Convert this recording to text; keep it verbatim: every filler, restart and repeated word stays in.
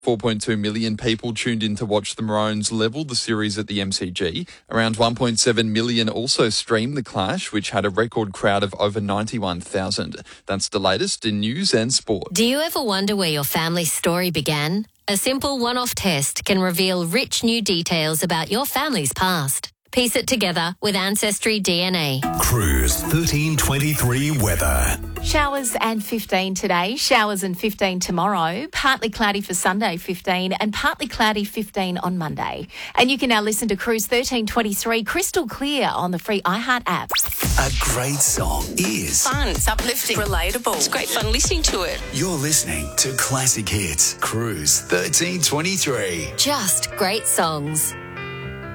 four point two million people tuned in to watch the Maroons level the series at the M C G. Around one point seven million also streamed the clash, which had a record crowd of over ninety-one thousand. That's the latest in news and sport. Do you ever wonder where your family's story began? A simple one-off test can reveal rich new details about your family's past. Piece it together with Ancestry D N A. Cruise thirteen twenty-three weather. Showers and fifteen today, showers and fifteen tomorrow, partly cloudy for Sunday fifteen and partly cloudy fifteen on Monday. And you can now listen to Cruise thirteen twenty-three crystal clear on the free iHeart app. A great song is fun, it's uplifting, relatable. It's great fun listening to it. You're listening to Classic Hits. Cruise thirteen twenty-three. Just great songs.